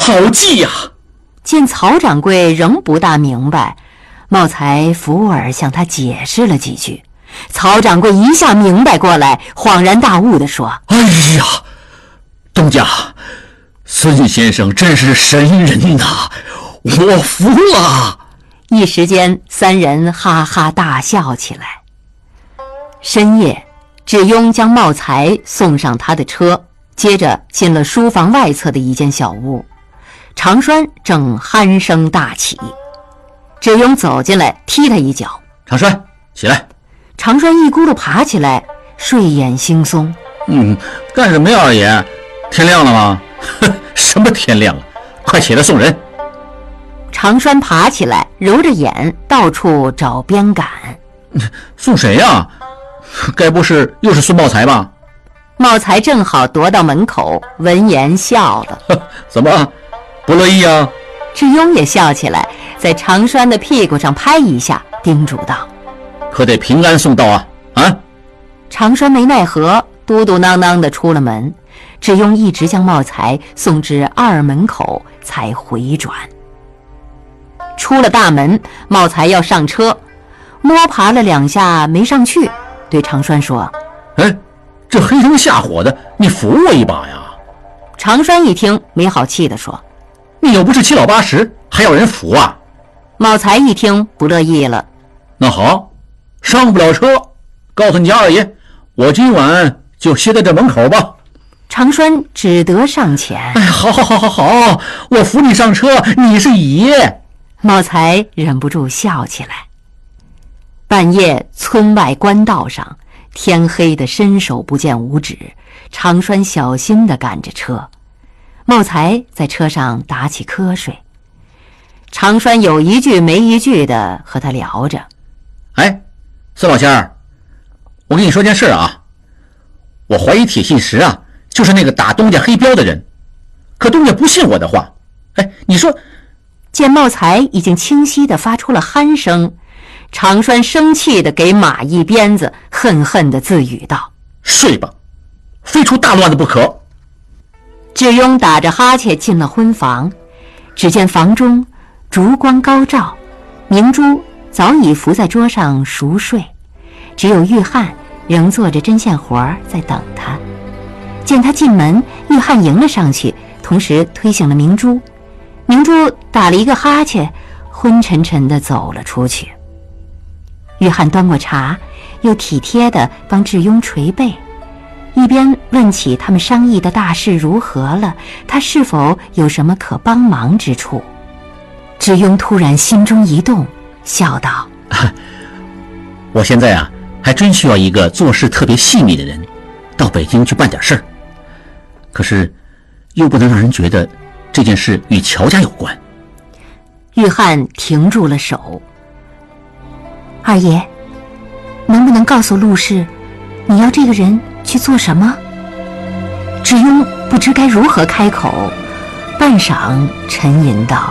好计呀！ 见曹掌柜仍不大明白，茂才扶耳向他解释了几句。曹掌柜一下明白过来，恍然大悟地说： 哎呀，东家，孙先生真是神人呐，我服了。 一时间三人哈哈大笑起来。深夜，智庸将茂才送上他的车，接着进了书房外侧的一间小屋。常栓正鼾声大起，智庸走进来踢他一脚： 常栓，起来！ 常栓一咕噜爬起来，睡眼惺忪。 干什么呀，二爷？天亮了吗？什么天亮了？快起来送人！ 常栓爬起来，揉着眼到处找鞭杆。 送谁呀？该不是又是孙茂才吧？ 茂才正好踱到门口，闻言笑了。 怎么不乐意啊？ 智庸也笑起来，在常栓的屁股上拍一下，叮嘱道： 可得平安送到啊！啊！ 常栓没奈何，嘟嘟囔囔地出了门。智庸一直将茂才送至二门口，才回转。出了大门，茂才要上车，摸爬了两下没上去，对常栓说： 哎，这黑灯瞎火的，你扶我一把呀！ 常栓一听，没好气地说： 你又不是七老八十，还要人扶啊？ 茂才一听不乐意了： 那好，上不了车，告诉你家二爷，我今晚就歇在这门口吧。 常栓只得上前。 哎，好，我扶你上车，你是爷。 茂才忍不住笑起来。半夜村外官道上，天黑得伸手不见五指，常栓小心地赶着车。茂才在车上打起瞌睡，常栓有一句没一句地和他聊着。 哎，孙老仙儿，我跟你说件事啊，我怀疑铁信石啊就是那个打东家黑镖的人，可东家不信我的话。哎，你说。 见茂才已经清晰地发出了鼾声，常栓生气地给马一鞭子，恨恨地自语道： 睡吧，非出大乱子不可。 智庸打着哈欠进了婚房，只见房中烛光高照，明珠早已伏在桌上熟睡，只有玉翰仍做着针线活在等他。见他进门，玉翰迎了上去，同时推醒了明珠。明珠打了一个哈欠，昏沉沉地走了出去。玉翰端过茶，又体贴地帮智庸捶背，一边问起他们商议的大事如何了，他是否有什么可帮忙之处。智庸突然心中一动，笑道： 我现在啊还真需要一个做事特别细腻的人，到北京去办点事儿，可是又不能让人觉得这件事与乔家有关。 玉翰停住了手。二爷，能不能告诉陆氏，你要这个人去做什么？智庸不知该如何开口，半晌沉吟道：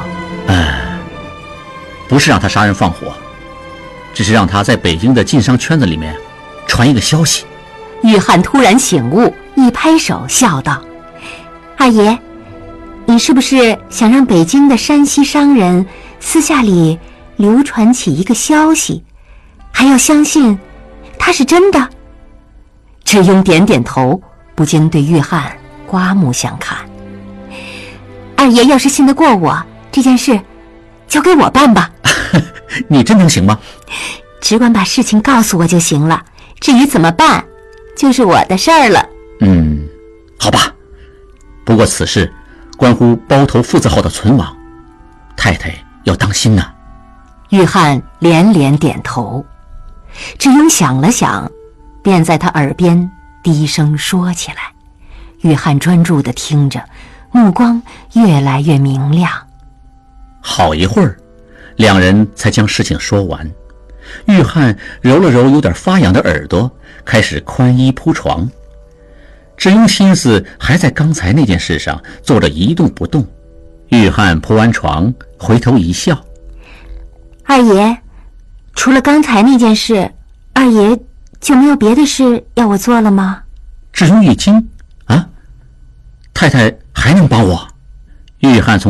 不是让他杀人放火，只是让他在北京的晋商圈子里面传一个消息。 玉翰突然醒悟，一拍手笑道：二爷，你是不是想让北京的山西商人私下里流传起一个消息，还要相信它是真的？智庸点点头，不禁对玉翰刮目相看。二爷要是信得过我，这件事交给我办吧。 你真能行吗？ 只管把事情告诉我就行了，至于怎么办，就是我的事儿了。 好吧，不过此事关乎包头父子号的存亡，太太要当心呐。 玉翰连连点头。智庸想了想，便在他耳边低声说起来。玉翰专注地听着，目光越来越明亮。 好一会儿，两人才将事情说完。玉翰揉了揉有点发痒的耳朵，开始宽衣铺床。智庸心思还在刚才那件事上，坐着一动不动。玉翰铺完床，回头一笑： 二爷，除了刚才那件事，二爷就没有别的事要我做了吗？ 智庸一惊：啊，太太还能帮我？玉翰从